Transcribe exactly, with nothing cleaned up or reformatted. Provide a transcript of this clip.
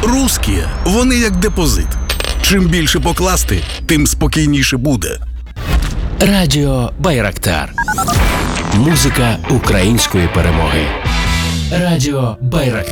Русські, вони як депозит. Чим більше покласти, тим спокійніше буде. Радіо Байрактар. Музика української перемоги. Радіо Байрактар.